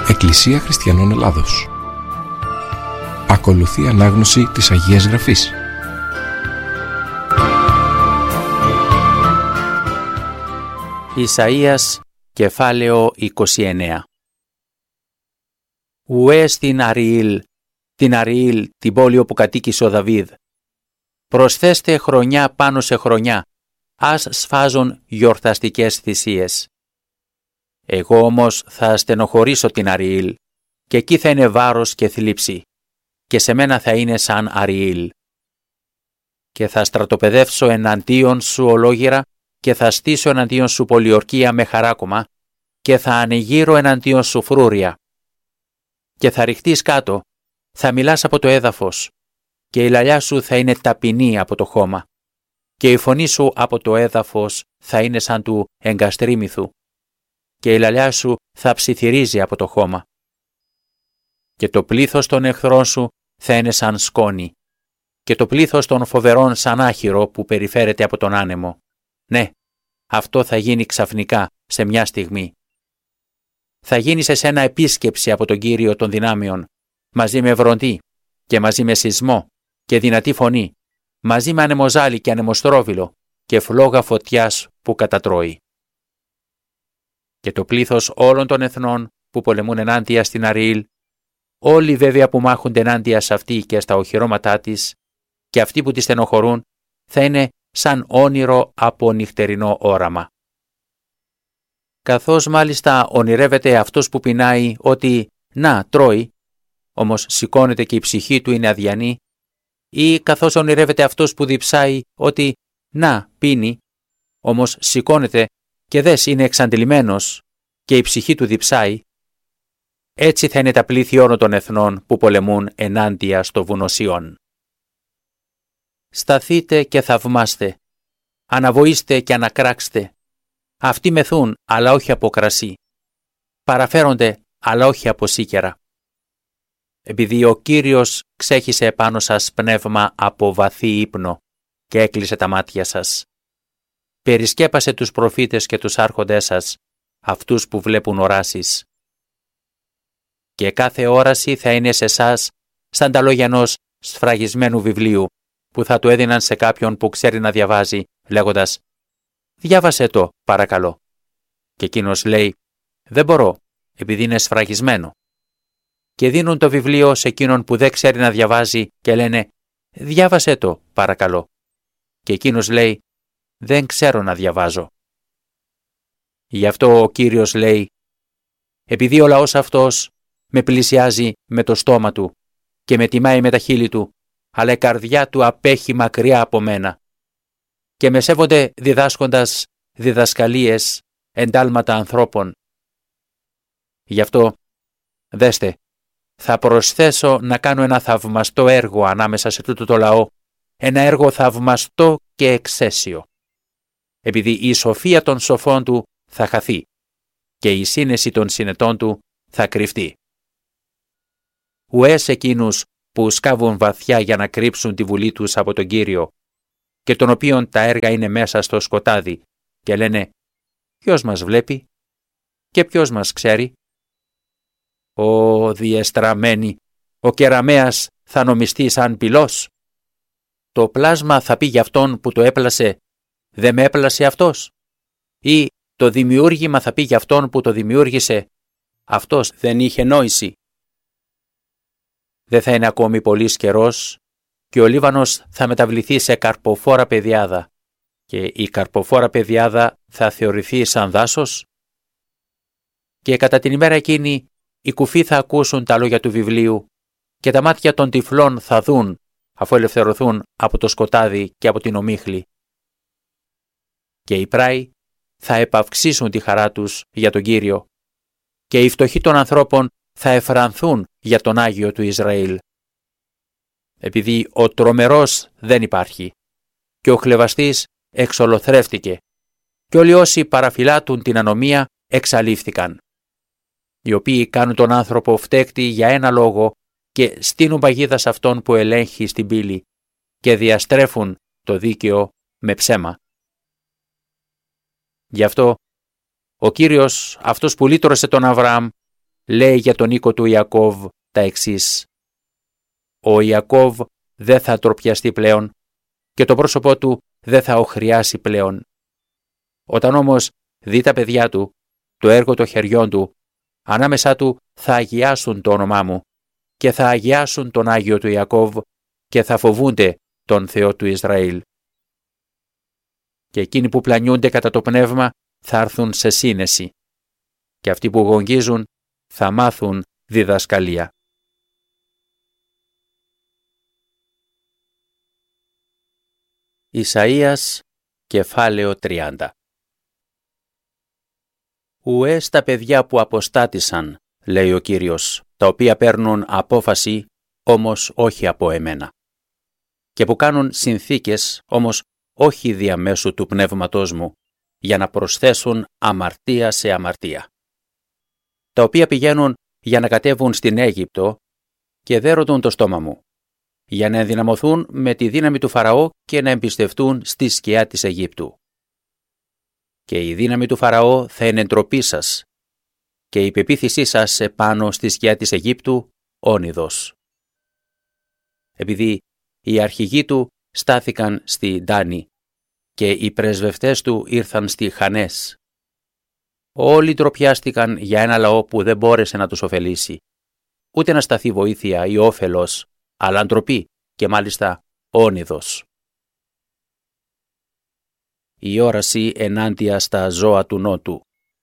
Εκκλησία Χριστιανών Ελλάδος. Ακολουθεί ανάγνωση της Αγίας Γραφής. Ισαΐας, κεφάλαιο 29. Ουέ στην Αριήλ, την πόλη όπου κατοίκησε ο Δαβίδ. Προσθέστε χρονιά πάνω σε χρονιά, ας σφάζουν γιορταστικές θυσίες. Εγώ όμως θα στενοχωρήσω την Αριήλ, και εκεί θα είναι βάρος και θλίψη, και σε μένα θα είναι σαν Αριήλ. Και θα στρατοπεδεύσω εναντίον σου ολόγυρα, και θα στήσω εναντίον σου πολιορκία με χαράκωμα, και θα ανεγείρω εναντίον σου φρούρια. Και θα ρηχτείς κάτω, θα μιλάς από το έδαφος, και η λαλιά σου θα είναι ταπεινή από το χώμα, και η φωνή σου από το έδαφος θα είναι σαν του εγκαστρίμηθου, και η λαλιά σου θα ψιθυρίζει από το χώμα. Και το πλήθος των εχθρών σου θα είναι σαν σκόνη, και το πλήθος των φοβερών σαν άχυρο που περιφέρεται από τον άνεμο. Ναι, αυτό θα γίνει ξαφνικά, σε μια στιγμή. Θα γίνει σε σένα επίσκεψη από τον Κύριο των δυνάμεων, μαζί με βροντί και μαζί με σεισμό και δυνατή φωνή, μαζί με ανεμοζάλι και ανεμοστρόβιλο και φλόγα φωτιάς που κατατρώει. Και το πλήθος όλων των εθνών που πολεμούν ενάντια στην Αριήλ, όλοι βέβαια που μάχονται ενάντια σε αυτή και στα οχυρώματά της, και αυτοί που τη στενοχωρούν, θα είναι σαν όνειρο από νυχτερινό όραμα. Καθώς μάλιστα ονειρεύεται αυτός που πεινάει ότι «να, τρώει», όμως σηκώνεται και η ψυχή του είναι αδιανή, ή καθώς ονειρεύεται αυτός που διψάει ότι «να, πίνει», όμως σηκώνεται και δες είναι εξαντλημένος και η ψυχή του διψάει, έτσι θα είναι τα πλήθη όλων των εθνών που πολεμούν ενάντια στο βουνό Σιών. Σταθείτε και θαυμάστε, αναβοήστε και ανακράξτε. Αυτοί μεθούν, αλλά όχι από κρασί. Παραφέρονται, αλλά όχι από σίκερα. Επειδή ο Κύριος ξέχυσε επάνω σας πνεύμα από βαθύ ύπνο και έκλεισε τα μάτια σας. Περισκέπασε τους προφήτες και τους άρχοντές σας, αυτούς που βλέπουν οράσεις. Και κάθε όραση θα είναι σε εσάς σαν τα λόγια ενός σφραγισμένου βιβλίου, που θα του έδιναν σε κάποιον που ξέρει να διαβάζει, λέγοντας «Διάβασέ το, παρακαλώ». Και εκείνος λέει «Δεν μπορώ, επειδή είναι σφραγισμένο». Και δίνουν το βιβλίο σε εκείνον που δεν ξέρει να διαβάζει και λένε «Διάβασέ το, παρακαλώ». Και εκείνος λέει «Δεν ξέρω να διαβάζω». Γι' αυτό ο Κύριος λέει «Επειδή ο λαός αυτός με πλησιάζει με το στόμα του και με τιμάει με τα χείλη του, αλλά η καρδιά του απέχει μακριά από μένα. Και με σέβονται διδάσκοντας διδασκαλίες, εντάλματα ανθρώπων. Γι' αυτό, δέστε, θα προσθέσω να κάνω ένα θαυμαστό έργο ανάμεσα σε τούτο το λαό, ένα έργο θαυμαστό και εξαίσιο. Επειδή η σοφία των σοφών του θα χαθεί και η σύνεση των συνετών του θα κρυφτεί. Ουές εκείνους που σκάβουν βαθιά για να κρύψουν τη βουλή τους από τον Κύριο και των οποίων τα έργα είναι μέσα στο σκοτάδι και λένε «Ποιος μας βλέπει και ποιος μας ξέρει». «Ω διεστραμμένη, ο κεραμέας θα νομιστεί σαν πυλός. Το πλάσμα θα πει για αυτόν που το έπλασε «Δεν με έπλασε αυτός» ή το δημιούργημα θα πει για αυτόν που το δημιούργησε «Αυτός δεν είχε νόηση». Δεν θα είναι ακόμη πολύς καιρός και ο Λίβανος θα μεταβληθεί σε καρποφόρα πεδιάδα και η καρποφόρα πεδιάδα θα θεωρηθεί σαν δάσος. Και κατά την ημέρα εκείνη οι κουφοί θα ακούσουν τα λόγια του βιβλίου και τα μάτια των τυφλών θα δουν αφού ελευθερωθούν από το σκοτάδι και από την ομίχλη. Και οι πράοι θα επαυξήσουν τη χαρά τους για τον Κύριο και οι φτωχοί των ανθρώπων θα εφρανθούν για τον Άγιο του Ισραήλ. Επειδή ο τρομερός δεν υπάρχει και ο χλευαστής εξολοθρεύτηκε και όλοι όσοι παραφυλάτουν την ανομία εξαλείφθηκαν, οι οποίοι κάνουν τον άνθρωπο φταίκτη για ένα λόγο και στείνουν παγίδα σε αυτόν που ελέγχει στην πύλη και διαστρέφουν το δίκαιο με ψέμα. Γι' αυτό ο Κύριος, αυτός που λύτρωσε τον Αβραάμ, λέει για τον οίκο του Ιακώβ τα εξής. Ο Ιακώβ δεν θα τροπιαστεί πλέον και το πρόσωπό του δεν θα οχριάσει πλέον. Όταν όμως δει τα παιδιά του, το έργο των χεριών του, ανάμεσά του θα αγιάσουν το όνομά μου και θα αγιάσουν τον Άγιο του Ιακώβ και θα φοβούνται τον Θεό του Ισραήλ. Και εκείνοι που πλανιούνται κατά το πνεύμα θα έρθουν σε σύνεση και αυτοί που γογγίζουν θα μάθουν διδασκαλία. Ισαΐας, κεφάλαιο 30. Ουέ στα παιδιά που αποστάτησαν, λέει ο Κύριος, τα οποία παίρνουν απόφαση, όμως όχι από εμένα, και που κάνουν συνθήκες, όμως όχι διαμέσου του πνεύματός μου, για να προσθέσουν αμαρτία σε αμαρτία. Τα οποία πηγαίνουν για να κατέβουν στην Αίγυπτο και δεν ρωτούν το στόμα μου, για να ενδυναμωθούν με τη δύναμη του Φαραώ και να εμπιστευτούν στη σκιά της Αιγύπτου. Και η δύναμη του Φαραώ θα είναι ντροπή σας και η πεποίθησή σας επάνω στη σκιά της Αιγύπτου όνειδος. Επειδή οι αρχηγοί του στάθηκαν στη Ντάνη και οι πρεσβευτές του ήρθαν στη Χανές. Όλοι ντροπιάστηκαν για ένα λαό που δεν μπόρεσε να τους ωφελήσει, ούτε να σταθεί βοήθεια ή όφελος, αλλά ντροπή και μάλιστα όνειδος. Η όραση ενάντια στα ζώα του νότου.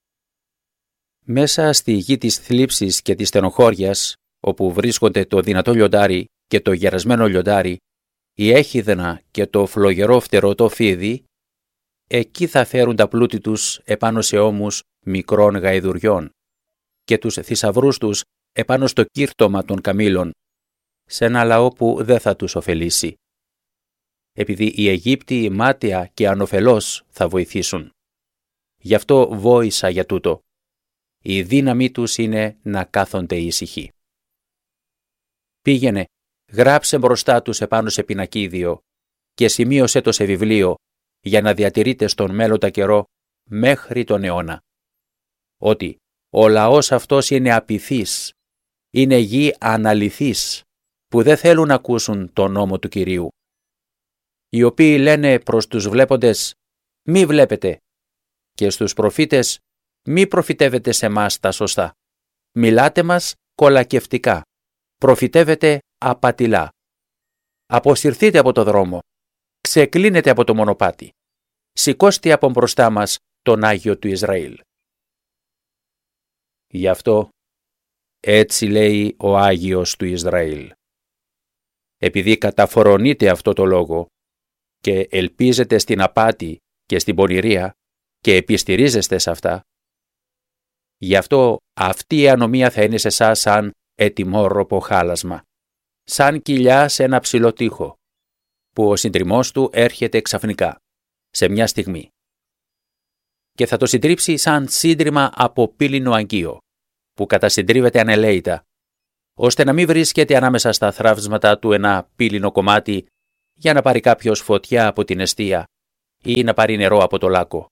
Μέσα στη γη της θλίψης και της στενοχώριας, όπου βρίσκονται το δυνατό λιοντάρι και το γερασμένο λιοντάρι, η έχιδνα και το φλογερό φτερωτό φίδι, εκεί θα φέρουν τα πλούτη τους επάνω σε ώμους μικρών γαϊδουριών και τους θησαυρούς τους επάνω στο κύρτωμα των καμήλων, σε ένα λαό που δεν θα τους ωφελήσει. Επειδή οι Αιγύπτιοι μάταια και ανοφελώς θα βοηθήσουν. Γι' αυτό βόησα για τούτο. Η δύναμή τους είναι να κάθονται ήσυχοι. Πήγαινε, γράψε μπροστά τους επάνω σε πινακίδιο και σημείωσε το σε βιβλίο για να διατηρείται στον μέλλοντα καιρό μέχρι τον αιώνα. Ότι ο λαός αυτός είναι απειθής, είναι γη αναλυθής, που δεν θέλουν να ακούσουν τον νόμο του Κυρίου. Οι οποίοι λένε προς τους βλέποντες «Μη βλέπετε» και στους προφήτες «Μη προφητεύετε σε μας τα σωστά. Μιλάτε μας κολακευτικά. Προφητεύετε απατηλά. Αποσυρθείτε από το δρόμο. Ξεκλίνετε από το μονοπάτι. Σηκώστε από μπροστά μας τον Άγιο του Ισραήλ». Γι' αυτό έτσι λέει ο Άγιος του Ισραήλ. Επειδή καταφορονείτε αυτό το λόγο και ελπίζετε στην απάτη και στην πονηρία και επιστηρίζεστε σε αυτά, γι' αυτό αυτή η ανομία θα είναι σε εσάς σαν ετοιμόρροπο χάλασμα, σαν κοιλιά σε ένα ψηλό τοίχο, που ο συντριμμός του έρχεται ξαφνικά, σε μια στιγμή, και θα το συντρίψει σαν σύντριμμα από πύληνο αγκείο, που κατασυντρίβεται ανελαίητα, ώστε να μην βρίσκεται ανάμεσα στα θραύσματα του ένα πύληνο κομμάτι για να πάρει κάποιος φωτιά από την εστία ή να πάρει νερό από το λάκκο.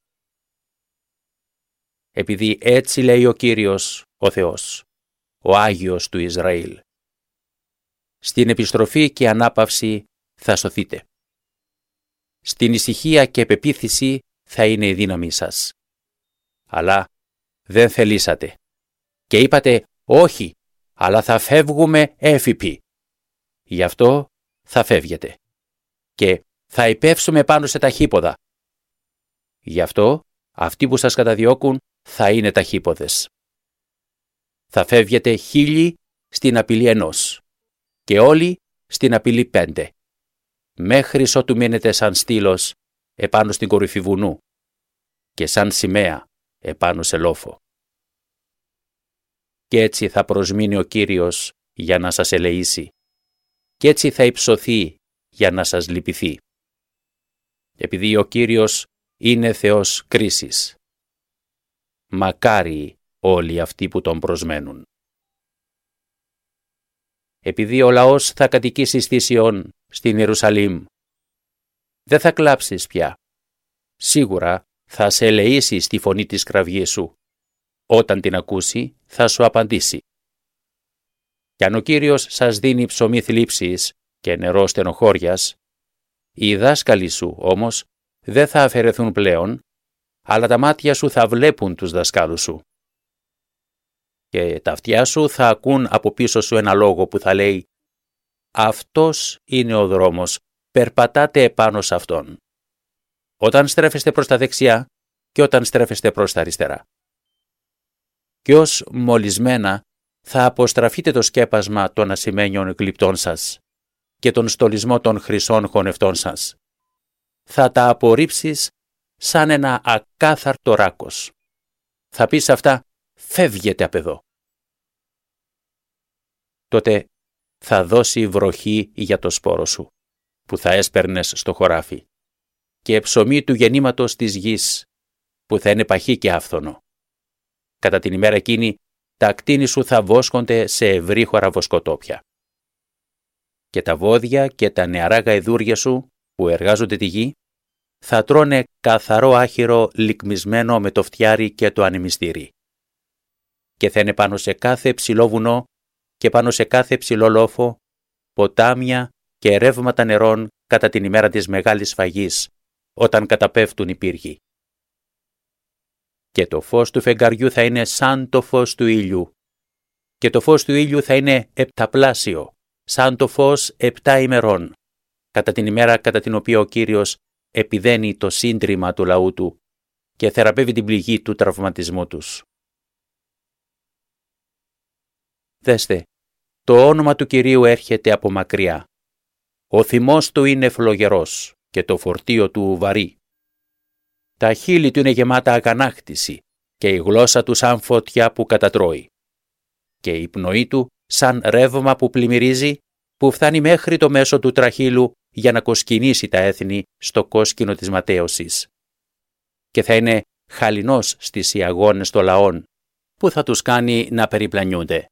Επειδή έτσι λέει ο Κύριος, ο Θεός, ο Άγιος του Ισραήλ. Στην επιστροφή και ανάπαυση θα σωθείτε. Στην ησυχία και πεποίθηση θα είναι η δύναμή σας. Αλλά δεν θελήσατε. Και είπατε όχι, αλλά θα φεύγουμε έφυποι. Γι' αυτό θα φεύγετε. Και θα υπεύσουμε πάνω σε ταχύποδα. Γι' αυτό αυτοί που σας καταδιώκουν θα είναι ταχύποδες. Θα φεύγετε 1000 στην απειλή 1 και όλοι στην απειλή 5, μέχρι ότου μείνετε σαν στήλος επάνω στην κορυφή βουνού και σαν σημαία επάνω σε λόφο. Κι έτσι θα προσμείνει ο Κύριος για να σας ελεήσει, κι έτσι θα υψωθεί για να σας λυπηθεί. Επειδή ο Κύριος είναι Θεός κρίσης. Μακάριοι όλοι αυτοί που τον προσμένουν. Επειδή ο λαός θα κατοικήσει στη Σιών, στην Ιερουσαλήμ, δεν θα κλάψεις πια. Σίγουρα θα σε ελεήσει στη φωνή της κραυγής σου όταν την ακούσει θα σου απαντήσει. Κι αν ο Κύριος σας δίνει ψωμί θλίψης και νερό στενοχώριας, οι δάσκαλοι σου όμως δεν θα αφαιρεθούν πλέον, αλλά τα μάτια σου θα βλέπουν τους δασκάλους σου. Και τα αυτιά σου θα ακούν από πίσω σου ένα λόγο που θα λέει «Αυτός είναι ο δρόμος, περπατάτε επάνω σε αυτόν». Όταν στρέφεστε προς τα δεξιά και όταν στρέφεστε προς τα αριστερά. Και ως μολυσμένα θα αποστραφείτε το σκέπασμα των ασημένιων γλυπτών σας και τον στολισμό των χρυσών χωνευτών σας. Θα τα απορρίψεις σαν ένα ακάθαρτο ράκος. Θα πεις αυτά «Φεύγετε απ' εδώ». Τότε θα δώσει βροχή για το σπόρο σου, που θα έσπερνες στο χωράφι, και ψωμί του γεννήματος της γης, που θα είναι παχύ και άφθονο. Κατά την ημέρα εκείνη, τα κτίνη σου θα βόσκονται σε ευρύχωρα βοσκοτόπια. Και τα βόδια και τα νεαρά γαϊδούρια σου, που εργάζονται τη γη, θα τρώνε καθαρό άχυρο λικμισμένο με το φτιάρι και το ανεμιστήρι. Και θα είναι πάνω σε κάθε ψηλό βουνό και πάνω σε κάθε ψηλό λόφο, ποτάμια και ρεύματα νερών κατά την ημέρα της μεγάλης σφαγής, όταν καταπέφτουν οι πύργοι. Και το φως του φεγγαριού θα είναι σαν το φως του ήλιου, και το φως του ήλιου θα είναι επταπλάσιο, σαν το φως 7 ημερών, κατά την ημέρα κατά την οποία ο Κύριος επιδένει το σύντριμα του λαού του και θεραπεύει την πληγή του τραυματισμού τους. Δέστε, το όνομα του Κυρίου έρχεται από μακριά. Ο θυμός του είναι φλογερός και το φορτίο του βαρύ. Τα χείλη του είναι γεμάτα αγανάκτηση και η γλώσσα του σαν φωτιά που κατατρώει. Και η πνοή του σαν ρεύμα που πλημμυρίζει, που φτάνει μέχρι το μέσο του τραχύλου για να κοσκινήσει τα έθνη στο κόσκινο της ματέωσης. Και θα είναι χαλινός στις ιαγώνες των λαών, που θα τους κάνει να περιπλανιούνται.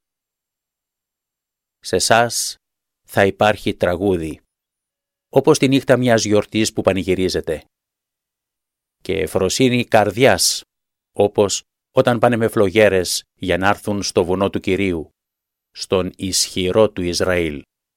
Σε εσάς θα υπάρχει τραγούδι, όπως τη νύχτα μιας γιορτής που πανηγυρίζεται. Και ευφροσύνη καρδιάς, όπως όταν πάνε με φλογέρες για να έρθουν στο βουνό του Κυρίου, στον ισχυρό του Ισραήλ.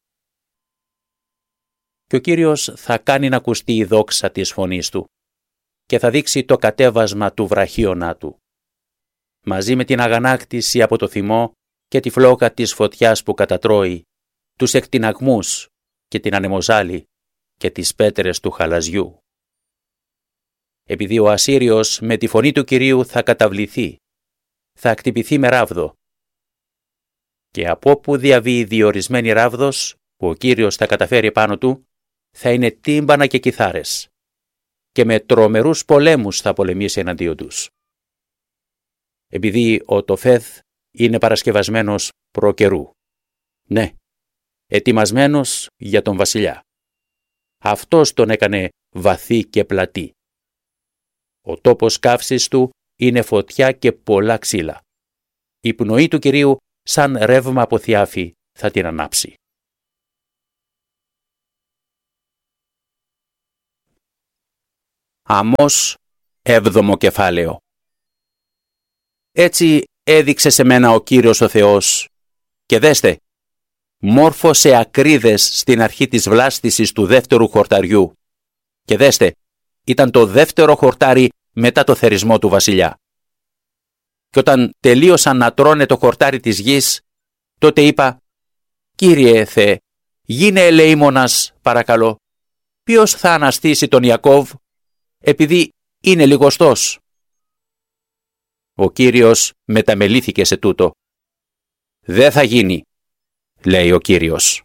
Και ο Κύριος θα κάνει να ακουστεί η δόξα της φωνής του και θα δείξει το κατέβασμα του βραχίωνα του. Μαζί με την αγανάκτηση από το θυμό και τη φλόγα της φωτιάς που κατατρώει, τους εκτιναγμούς και την ανεμοζάλη και τις πέτρες του χαλαζιού. Επειδή ο Ασσύριος με τη φωνή του Κυρίου θα καταβληθεί, θα κτυπηθεί με ράβδο. Και από όπου διαβεί διορισμένη ράβδος που ο Κύριος θα καταφέρει πάνω του, θα είναι τύμπανα και κιθάρες. Και με τρομερούς πολέμους θα πολεμήσει εναντίον τους. Επειδή ο Τοφέθ είναι παρασκευασμένος προ καιρού. Ναι, ετοιμασμένος για τον βασιλιά. Αυτός τον έκανε βαθύ και πλατή. Ο τόπος καύσης του είναι φωτιά και πολλά ξύλα. Η πνοή του Κυρίου σαν ρεύμα από θιάφη θα την ανάψει. Αμώς 7ο κεφάλαιο. Έτσι έδειξε σε μένα ο Κύριος ο Θεός και δέστε, μόρφωσε ακρίδες στην αρχή της βλάστησης του δεύτερου χορταριού και δέστε, ήταν το δεύτερο χορτάρι μετά το θερισμό του βασιλιά. Και όταν τελείωσαν να τρώνε το χορτάρι της γης, τότε είπα «Κύριε Θεέ, γίνε ελεήμονας παρακαλώ, ποιος θα αναστήσει τον Ιακώβ, επειδή είναι λιγοστός». Ο Κύριος μεταμελήθηκε σε τούτο. «Δεν θα γίνει», λέει ο Κύριος.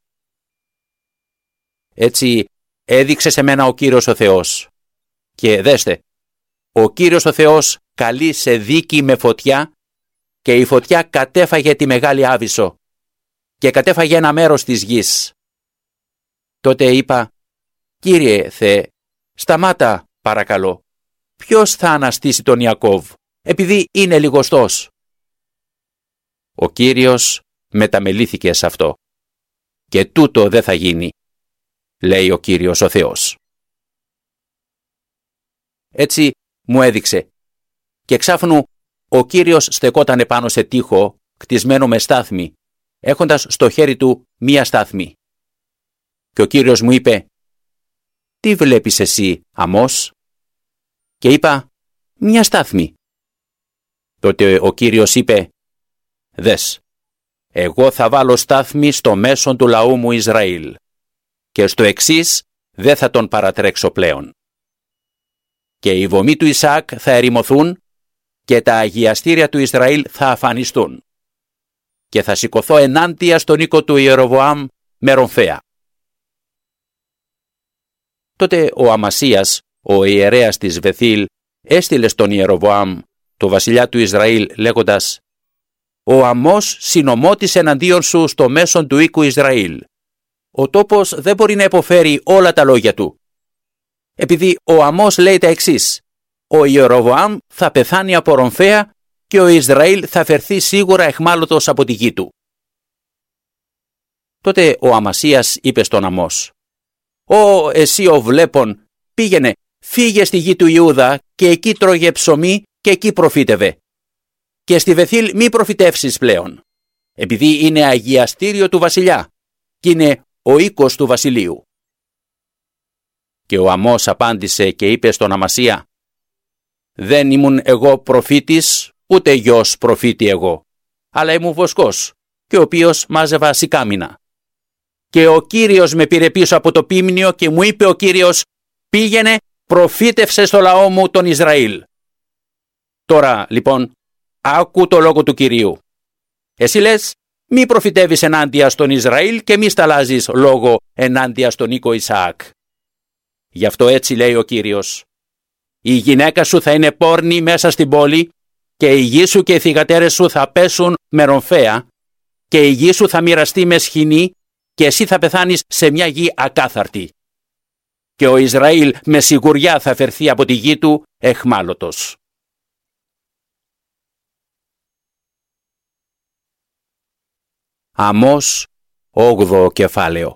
Έτσι έδειξε σε μένα ο Κύριος ο Θεός. Και δέστε, ο Κύριος ο Θεός καλεί σε δίκη με φωτιά και η φωτιά κατέφαγε τη μεγάλη Άβυσσο και κατέφαγε ένα μέρος της γης. Τότε είπα, «Κύριε Θεέ, σταμάτα παρακαλώ, ποιος θα αναστήσει τον Ιακώβ, επειδή είναι λιγοστός». Ο Κύριος μεταμελήθηκε σε αυτό. «Και τούτο δεν θα γίνει», λέει ο Κύριος ο Θεός. Έτσι μου έδειξε και εξάφνου ο Κύριος στεκόταν επάνω σε τοίχο, κτισμένο με στάθμη, έχοντας στο χέρι του μία στάθμη. Και ο Κύριος μου είπε, «Τι βλέπεις εσύ, Αμώς?» Και είπα, «Μία στάθμη». Τότε ο Κύριος είπε, «Δες, εγώ θα βάλω στάθμη στο μέσον του λαού μου Ισραήλ και στο εξής δεν θα τον παρατρέξω πλέον. Και οι βωμοί του Ισαάκ θα ερημωθούν και τα αγιαστήρια του Ισραήλ θα αφανιστούν. Και θα σηκωθώ ενάντια στον οίκο του Ιεροβοάμ με ρομφαία». Τότε ο Αμασίας, ο ιερέας της Βεθήλ, έστειλε στον Ιεροβοάμ, το βασιλιά του Ισραήλ, λέγοντας, «Ο Αμώς συνομώτησε εναντίον σου στο μέσον του οίκου Ισραήλ. Ο τόπος δεν μπορεί να υποφέρει όλα τα λόγια του. Επειδή ο Αμώς λέει τα εξής, ο Ιεροβοάμ θα πεθάνει από ρομφαία και ο Ισραήλ θα φερθεί σίγουρα εχμάλωτος από τη γη του». Τότε ο Αμασίας είπε στον Αμώς, «Ω εσύ ο βλέπων, πήγαινε, φύγε στη γη του Ιούδα και εκεί τρώγε ψωμί και εκεί προφήτευε. Και στη Βεθήλ μη προφητεύσεις πλέον, επειδή είναι αγιαστήριο του βασιλιά και είναι ο οίκος του βασιλείου». Και ο Αμώς απάντησε και είπε στον Αμασία, «Δεν ήμουν εγώ προφήτης, ούτε γιος προφήτη εγώ, αλλά ήμουν βοσκός, και ο οποίος μάζευα σικάμινα. Και ο Κύριος με πήρε πίσω από το πίμνιο και μου είπε ο Κύριος, πήγαινε, προφήτευσε στο λαό μου τον Ισραήλ. Τώρα, λοιπόν, άκου το λόγο του Κυρίου. Εσύ λες, μη προφητεύεις ενάντια στον Ισραήλ και μη σταλάζεις λόγο ενάντια στον οίκο Ισαάκ. Γι' αυτό έτσι λέει ο Κύριος. Η γυναίκα σου θα είναι πόρνη μέσα στην πόλη και η γη σου και οι θυγατέρες σου θα πέσουν με ρομφαία και η γη σου θα μοιραστεί με σχοινή και εσύ θα πεθάνεις σε μια γη ακάθαρτη. Και ο Ισραήλ με σιγουριά θα φερθεί από τη γη του εχμάλωτος». Αμώς, 8ο κεφάλαιο.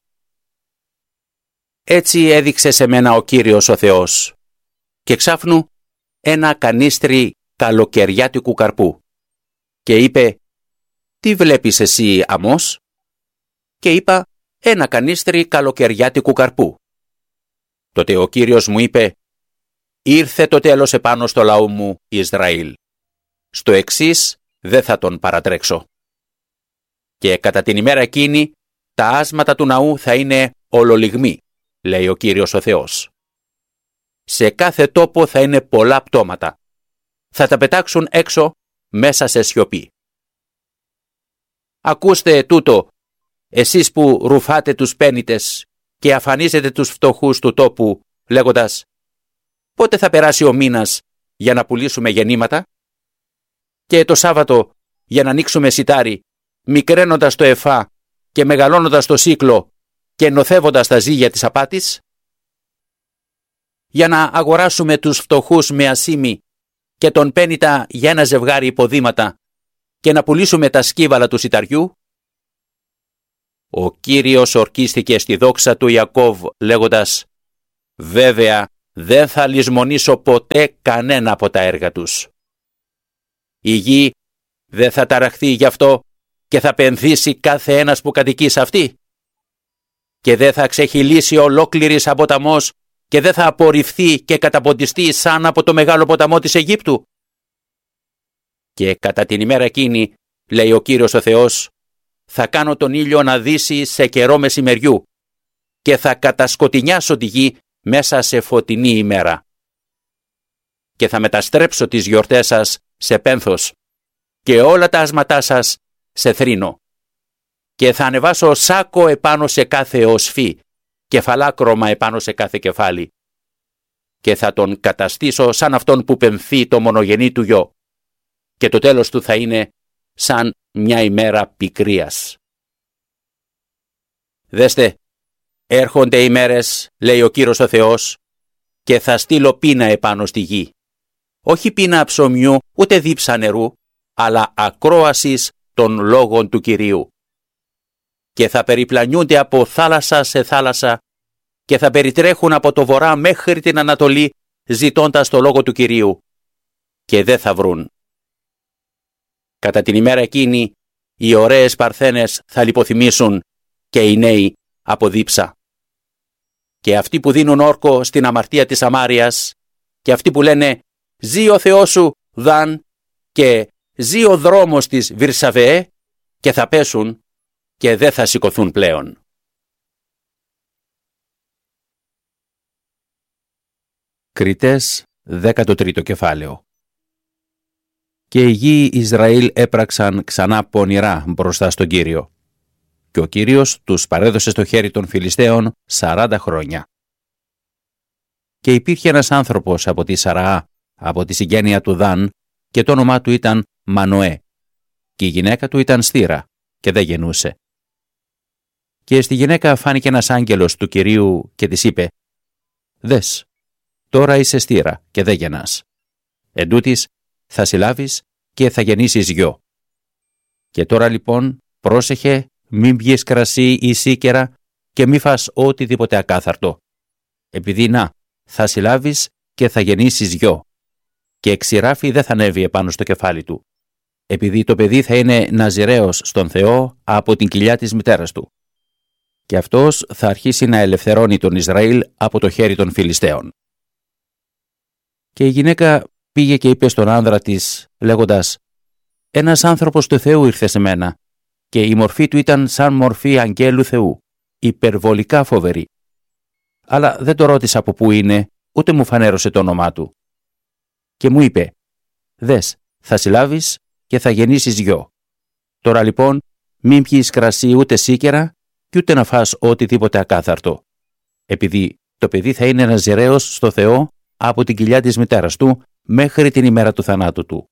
Έτσι έδειξε σε μένα ο Κύριος ο Θεός, και ξάφνου ένα κανίστρι καλοκαιριάτικου καρπού. Και είπε, «Τι βλέπεις εσύ, Αμώς?» Και είπα, «Ένα κανίστρι καλοκαιριάτικου καρπού». Τότε ο Κύριος μου είπε, «Ήρθε το τέλος επάνω στο λαό μου Ισραήλ. Στο εξής δεν θα τον παρατρέξω. Και κατά την ημέρα εκείνη τα άσματα του ναού θα είναι ολολιγμοί, λέει ο Κύριος ο Θεός. Σε κάθε τόπο θα είναι πολλά πτώματα. Θα τα πετάξουν έξω μέσα σε σιωπή. Ακούστε τούτο, εσείς που ρουφάτε τους πένητες και αφανίζετε τους φτωχούς του τόπου, λέγοντας, πότε θα περάσει ο μήνας για να πουλήσουμε γεννήματα και το Σάββατο για να ανοίξουμε σιτάρι, μικραίνοντας το εφά και μεγαλώνοντας το σύκλο και νοθεύοντας τα ζύγια της απάτης, για να αγοράσουμε τους φτωχούς με ασήμι και τον πένητα για ένα ζευγάρι υποδήματα και να πουλήσουμε τα σκύβαλα του σιταριού. Ο Κύριος ορκίστηκε στη δόξα του Ιακώβ λέγοντας, βέβαια δεν θα λησμονήσω ποτέ κανένα από τα έργα τους. Η γη δεν θα ταραχθεί γι' αυτό και θα πενθήσει κάθε ένας που κατοικεί σε αυτή. Και δεν θα ξεχυλήσει ολόκληρης από ποταμός και δεν θα απορριφθεί και καταποντιστεί σαν από το μεγάλο ποταμό της Αιγύπτου. Και κατά την ημέρα εκείνη, λέει ο Κύριος ο Θεός, θα κάνω τον ήλιο να δύσει σε καιρό μεσημεριού και θα κατασκοτεινιάσω τη γη μέσα σε φωτεινή ημέρα. Και θα μεταστρέψω τις γιορτές σας σε πένθος και όλα τα άσματά σας σε θρήνο. Και θα ανεβάσω σάκο επάνω σε κάθε οσφή και φαλάκρωμα επάνω σε κάθε κεφάλι. Και θα τον καταστήσω σαν αυτόν που πενθεί το μονογενή του γιο. Και το τέλος του θα είναι σαν μια ημέρα πικρίας. Δέστε, έρχονται οι μέρες, λέει ο Κύριος ο Θεός, και θα στείλω πείνα επάνω στη γη. Όχι πείνα ψωμιού, ούτε δίψα νερού, αλλά ακρόασης των λόγων του Κυρίου. Και θα περιπλανιούνται από θάλασσα σε θάλασσα και θα περιτρέχουν από το βορρά μέχρι την Ανατολή, ζητώντας το λόγο του Κυρίου. Και δεν θα βρουν. Κατά την ημέρα εκείνη, οι ωραίες παρθένες θα λιποθυμήσουν και οι νέοι από δίψα. Και αυτοί που δίνουν όρκο στην αμαρτία της Σαμάριας και αυτοί που λένε «Ζή ο Θεός σου, Δαν» και «Ζή ο δρόμος της Βυρσαβέ» και θα πέσουν και δεν θα σηκωθούν πλέον. Κριτές, 13ο κεφάλαιο. Και οι γη Ισραήλ έπραξαν ξανά πονηρά μπροστά στον Κύριο. Και ο Κύριος τους παρέδωσε στο χέρι των Φιλιστέων 40 χρόνια. Και υπήρχε ένας άνθρωπος από τη Σαραά, από τη συγγένεια του Δαν, και το όνομά του ήταν Μανοέ. Και η γυναίκα του ήταν στήρα και δεν γεννούσε. Και στη γυναίκα φάνηκε ένας άγγελος του Κυρίου και της είπε «Δες, τώρα είσαι στήρα και δεν γεννάς. Εντούτοις θα συλλάβεις και θα γεννήσεις γιο. Και τώρα λοιπόν πρόσεχε, μην πιεις κρασί ή σίκερα και μη φας οτιδήποτε ακάθαρτο. Επειδή να, θα συλλάβεις και θα γεννήσεις γιο. Και ξηράφι δεν θα ανέβει επάνω στο κεφάλι του. Επειδή το παιδί θα είναι ναζιραίος στον Θεό από την κοιλιά της μητέρας του. Και αυτός θα αρχίσει να ελευθερώνει τον Ισραήλ από το χέρι των Φιλιστέων». Και η γυναίκα πήγε και είπε στον άνδρα της, λέγοντας «Ένας άνθρωπος του Θεού ήρθε σε μένα και η μορφή του ήταν σαν μορφή αγγέλου Θεού, υπερβολικά φοβερή. Αλλά δεν το ρώτησα από πού είναι, ούτε μου φανέρωσε το όνομά του. Και μου είπε «Δες, θα συλλάβεις και θα γεννήσεις γιο. Τώρα λοιπόν μην πιεις κρασί ούτε σίκερα και ούτε να φας οτιδήποτε ακάθαρτο. Επειδή το παιδί θα είναι ναζιραίος στο Θεό από την κοιλιά της μητέρας του μέχρι την ημέρα του θανάτου του».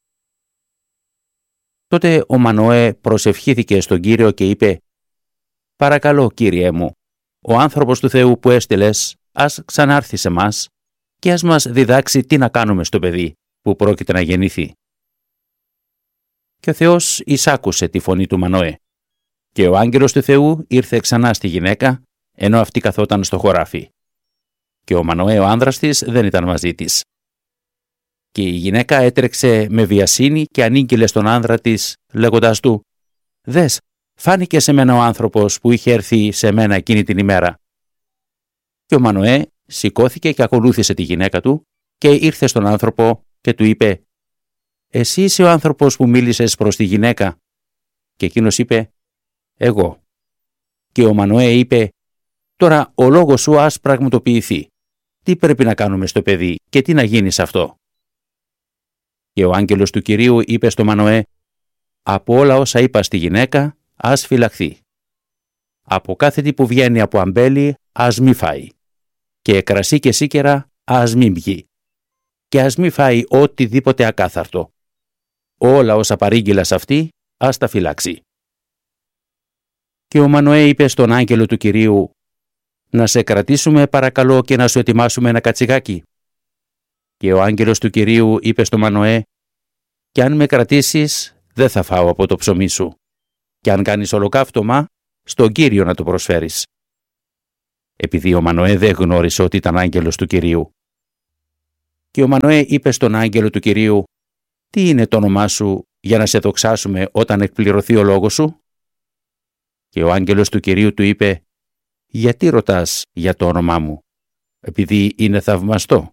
Τότε ο Μανοέ προσευχήθηκε στον Κύριο και είπε «Παρακαλώ, Κύριέ μου, ο άνθρωπος του Θεού που έστειλες ας ξανάρθει σε μας και ας μας διδάξει τι να κάνουμε στο παιδί που πρόκειται να γεννηθεί». Και ο Θεός εισάκουσε τη φωνή του Μανοέ. Και ο άγγελος του Θεού ήρθε ξανά στη γυναίκα, ενώ αυτή καθόταν στο χωράφι. Και ο Μανοέ ο άνδρας της δεν ήταν μαζί της. Και η γυναίκα έτρεξε με βιασύνη και ανήγγειλε στον άνδρα της, λέγοντας του «Δες, φάνηκε σε μένα ο άνθρωπος που είχε έρθει σε μένα εκείνη την ημέρα». Και ο Μανοέ σηκώθηκε και ακολούθησε τη γυναίκα του και ήρθε στον άνθρωπο και του είπε «Εσύ είσαι ο άνθρωπος που μίλησες προς τη γυναίκα?» Και εκείνος είπε «Εγώ». Και ο Μανοέ είπε «Τώρα ο λόγος σου ας πραγματοποιηθεί. Τι πρέπει να κάνουμε στο παιδί και τι να γίνει σε αυτό?» Και ο άγγελος του Κυρίου είπε στο Μανοέ «Από όλα όσα είπα στη γυναίκα ας φυλαχθεί. Από κάθε τι που βγαίνει από αμπέλι ας μη φάει. Και κρασί και σίκερα ας μην πιει. Και ας μη φάει οτιδήποτε ακάθαρτο. Όλα όσα παρήγγειλα σε αυτή ας τα φυλάξει». Και ο Μανοέ είπε στον άγγελο του Κυρίου «Να σε κρατήσουμε παρακαλώ και να σου ετοιμάσουμε ένα κατσιγάκι». Και ο άγγελος του Κυρίου είπε στο Μανοέ «Κι αν με κρατήσεις δεν θα φάω από το ψωμί σου. Κι αν κάνεις ολοκαύτωμα, στον Κύριο να το προσφέρεις». Επειδή ο Μανοέ δεν γνώρισε ότι ήταν άγγελος του Κυρίου. Και ο Μανοέ είπε στον άγγελο του Κυρίου «Τι είναι το όνομά σου για να σε δοξάσουμε όταν εκπληρωθεί ο λόγος σου?» Και ο άγγελος του Κυρίου του είπε «Γιατί ρωτάς για το όνομά μου? Επειδή είναι θαυμαστό».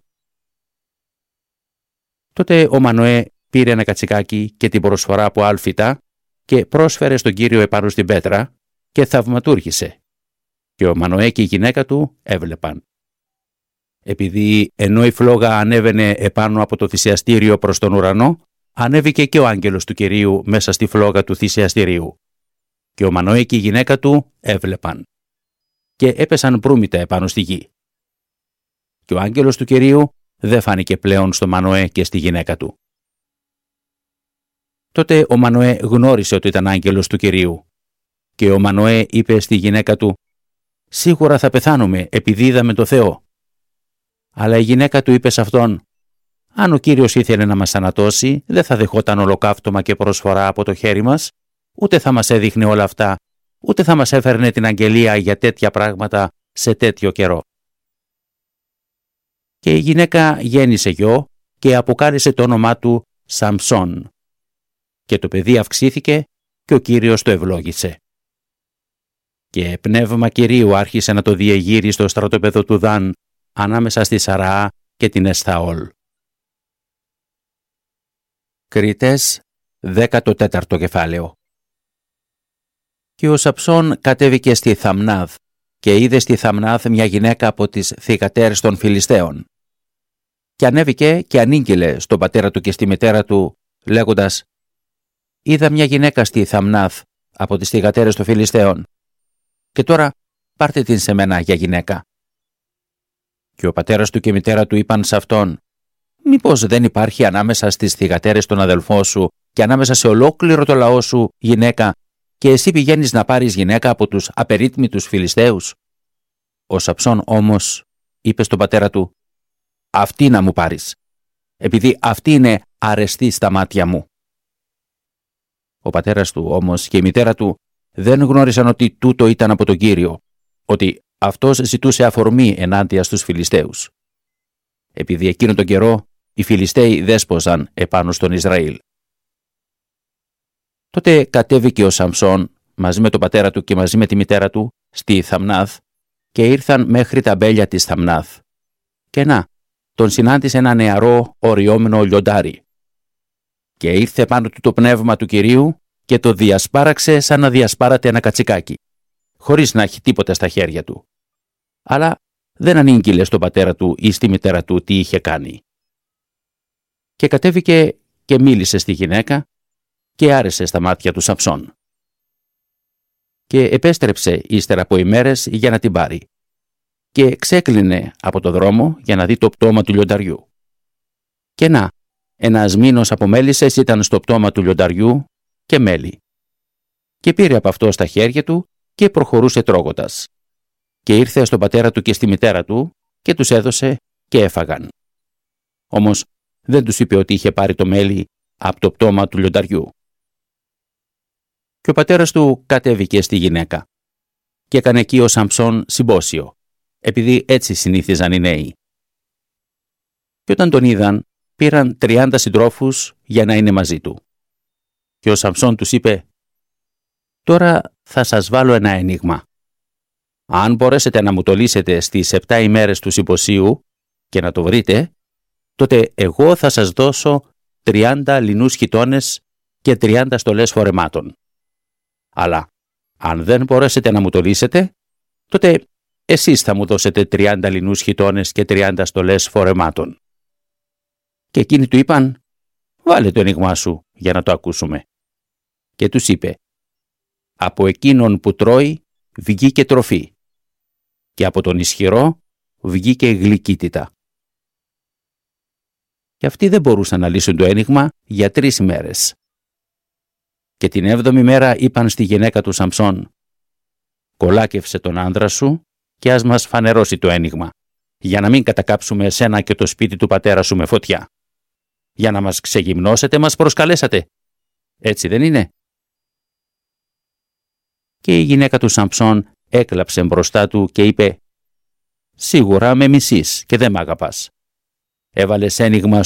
Τότε ο Μανοέ πήρε ένα κατσικάκι και την προσφορά από άλφητα και πρόσφερε στον Κύριο επάνω στην πέτρα και θαυματούργησε. Και ο Μανοέ και η γυναίκα του έβλεπαν. Επειδή ενώ η φλόγα ανέβαινε επάνω από το θυσιαστήριο προς τον ουρανό, ανέβηκε και ο άγγελος του Κυρίου μέσα στη φλόγα του θυσιαστηρίου. Και ο Μανοέ και η γυναίκα του έβλεπαν. Και έπεσαν προύμητα επάνω στη γη. Και ο άγγελος του Κυρίου δεν φάνηκε πλέον στο Μανοέ και στη γυναίκα του. Τότε ο Μανοέ γνώρισε ότι ήταν άγγελος του Κυρίου. Και ο Μανοέ είπε στη γυναίκα του «Σίγουρα θα πεθάνουμε επειδή είδαμε το Θεό». Αλλά η γυναίκα του είπε σε αυτόν «Αν ο Κύριος ήθελε να μας ανατώσει, δεν θα δεχόταν ολοκαύτωμα και προσφορά από το χέρι μας, ούτε θα μας έδειχνε όλα αυτά, ούτε θα μας έφερνε την αγγελία για τέτοια πράγματα σε τέτοιο καιρό». Και η γυναίκα γέννησε γιο και αποκάλεσε το όνομά του Σαμψόν. και το παιδί αυξήθηκε και ο Κύριος το ευλόγησε. Και πνεύμα Κυρίου άρχισε να το διεγείρει στο στρατόπεδο του Δαν, ανάμεσα στη Σαραά και την Εσθαόλ. Κριτές, 14ο κεφάλαιο. Και ο Σαμψών κατέβηκε στη Θαμνάθ και είδε στη Θαμνάθ μια γυναίκα από τις θυγατέρες των Φιλιστέων. Και ανέβηκε και ανήγγειλε στον πατέρα του και στη μητέρα του, λέγοντας: «Είδα μια γυναίκα στη Θαμνάθ από τις θυγατέρες των Φιλιστέων. Και τώρα πάρτε την σε μένα για γυναίκα». Και ο πατέρας του και η μητέρα του είπαν σε αυτόν: «Μήπως δεν υπάρχει ανάμεσα στις θυγατέρες των αδελφών σου και ανάμεσα σε ολόκληρο το λαό σου γυναίκα, και εσύ πηγαίνεις να πάρεις γυναίκα από τους απερίτμητους Φιλιστέους?» Ο Σαμψών όμως είπε στον πατέρα του: «Αυτή να μου πάρεις, επειδή αυτή είναι αρεστή στα μάτια μου». Ο πατέρας του όμως και η μητέρα του δεν γνώρισαν ότι τούτο ήταν από τον Κύριο, ότι αυτός ζητούσε αφορμή ενάντια στους Φιλιστέους. Επειδή εκείνο τον καιρό οι Φιλιστέοι δέσποζαν επάνω στον Ισραήλ. Τότε κατέβηκε ο Σαμψών μαζί με τον πατέρα του και μαζί με τη μητέρα του στη Θαμνάθ και ήρθαν μέχρι τα μπέλια της Θαμνάθ. Και να, τον συνάντησε ένα νεαρό οριόμενο λιοντάρι. Και ήρθε πάνω του το πνεύμα του Κυρίου και το διασπάραξε σαν να διασπάρατε ένα κατσικάκι, χωρίς να έχει τίποτα στα χέρια του. Αλλά δεν ανήγγειλε στον πατέρα του ή στη μητέρα του τι είχε κάνει. Και κατέβηκε και μίλησε στη γυναίκα και άρεσε στα μάτια του Σαμψών. Και επέστρεψε ύστερα από ημέρες για να την πάρει. Και ξέκλεινε από το δρόμο για να δει το πτώμα του λιονταριού. Και να, ένας μήνος από μέλισσες ήταν στο πτώμα του λιονταριού και μέλι. Και πήρε από αυτό στα χέρια του και προχωρούσε τρώγοντας. Και ήρθε στον πατέρα του και στη μητέρα του και τους έδωσε και έφαγαν. Όμως δεν τους είπε ότι είχε πάρει το μέλι από το πτώμα του λιονταριού. Και ο πατέρας του κατέβηκε στη γυναίκα και έκανε εκεί ο Σαμψών συμπόσιο, επειδή έτσι συνήθιζαν οι νέοι. Και όταν τον είδαν, πήραν 30 συντρόφους για να είναι μαζί του. Και ο Σαμψών τους είπε: «Τώρα θα σας βάλω ένα ενίγμα. Αν μπορέσετε να μου το λύσετε στις 7 ημέρες του συμποσίου και να το βρείτε, τότε εγώ θα σας δώσω 30 λινούς χιτώνες και 30 στολές φορεμάτων. Αλλά αν δεν μπορέσετε να μου το λύσετε, τότε εσείς θα μου δώσετε 30 λινούς χιτώνες και 30 στολές φορεμάτων». Και εκείνοι του είπαν: «Βάλε το ενίγμά σου για να το ακούσουμε». Και τους είπε: «Από εκείνον που τρώει βγήκε τροφή και από τον ισχυρό βγήκε γλυκύτητα». Και αυτοί δεν μπορούσαν να λύσουν το ένιγμα για 3 ημέρες. Και την 7η μέρα είπαν στη γυναίκα του Σαμψών: «Κολάκευσε τον άντρα σου και ας μας φανερώσει το ένιγμα, για να μην κατακάψουμε εσένα και το σπίτι του πατέρα σου με φωτιά. Για να μας ξεγυμνώσετε μας προσκαλέσατε. Έτσι δεν είναι?» Και η γυναίκα του Σαμψών έκλαψε μπροστά του και είπε: «Σίγουρα με μισείς και δεν μ' αγαπάς. Έβαλες ένιγμα